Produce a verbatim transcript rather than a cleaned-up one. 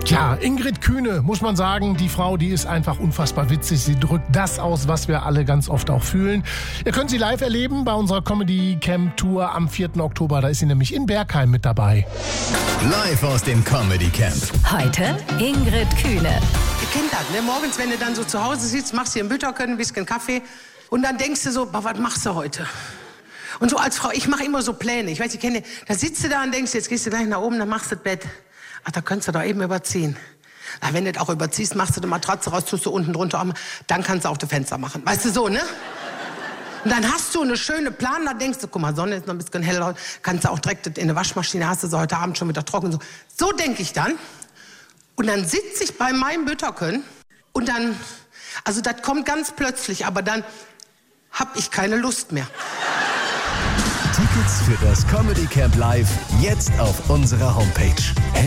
Tja, Ingrid Kühne, muss man sagen, die Frau, die ist einfach unfassbar witzig. Sie drückt das aus, was wir alle ganz oft auch fühlen. Ihr könnt sie live erleben bei unserer Comedy Camp Tour am vierten Oktober. Da ist sie nämlich in Bergheim mit dabei. Live aus dem Comedy Camp. Heute Ingrid Kühne. Ihr kennt das, ne? Morgens, wenn du dann so zu Hause sitzt, machst du dir ein Bütterchen, ein bisschen Kaffee und dann denkst du so, boah, was machst du heute? Und so als Frau, ich mache immer so Pläne. Ich weiß, ich kenne, da sitzt du da und denkst, jetzt gehst du gleich nach oben, dann machst du das Bett. Ach, da könntest du doch eben überziehen. Ach, wenn du das auch überziehst, machst du die Matratze raus, tust du unten drunter, dann kannst du auch die Fenster machen. Weißt du, so, ne? Und dann hast du eine schöne Plan, da denkst du, guck mal, Sonne ist noch ein bisschen hell, kannst du auch direkt in eine Waschmaschine, hast du so heute Abend schon wieder trocken. So, so denke ich dann. Und dann sitze ich bei meinem Bütterchen und dann, also das kommt ganz plötzlich, aber dann hab ich keine Lust mehr. Tickets für das Comedy Camp Live jetzt auf unserer Homepage.